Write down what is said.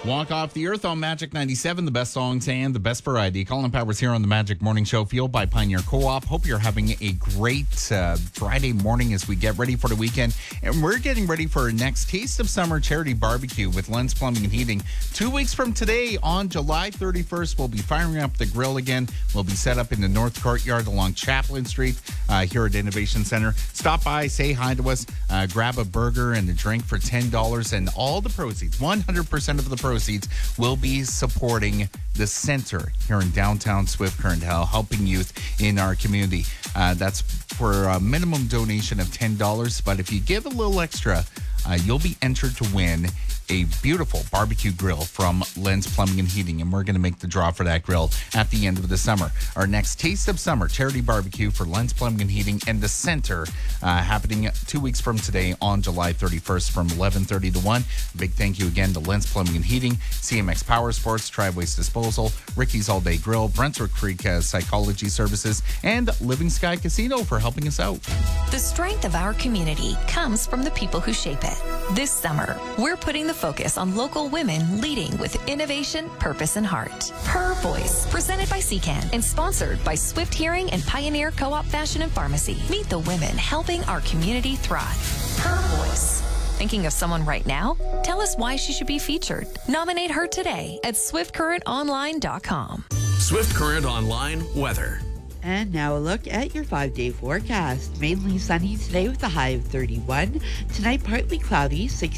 Walk Off the Earth on Magic 97, the best songs and the best variety. Colin Powers here on the Magic Morning Show, fueled by Pioneer Co-op. Hope you're having a great Friday morning as we get ready for the weekend. And we're getting ready for our next Taste of Summer charity barbecue with Lens Plumbing and Heating. 2 weeks from today, on July 31st, we'll be firing up the grill again. We'll be set up in the North Courtyard along Chaplin Street here at Innovation Center. Stop by, say hi to us, grab a burger and a drink for $10, and all the proceeds, 100% of the proceeds, will be supporting the center here in downtown Swift Current, helping youth in our community. That's for a minimum donation of $10, but if you give a little extra, you'll be entered to win a beautiful barbecue grill from Lens Plumbing and Heating, and we're going to make the draw for that grill at the end of the summer. Our next Taste of Summer charity barbecue for Lens Plumbing and Heating and the Center happening 2 weeks from today on July 31st from 11:30 to 1. Big thank you again to Lens Plumbing and Heating, CMX Power Sports, Tribe Waste Disposal, Ricky's All Day Grill, Brunswick Creek Psychology Services, and Living Sky Casino for helping us out. The strength of our community comes from the people who shape it. This summer, we're putting the focus on local women leading with innovation, purpose, and heart. Her Voice, presented by CCAN and sponsored by Swift Hearing and Pioneer Co-op Fashion and Pharmacy. Meet the women helping our community thrive. Her Voice. Thinking of someone right now? Tell us why she should be featured. Nominate her today at swiftcurrentonline.com. Swift Current Online weather. And now a look at your 5-day forecast. Mainly sunny today with a high of 31. Tonight, partly cloudy, 60.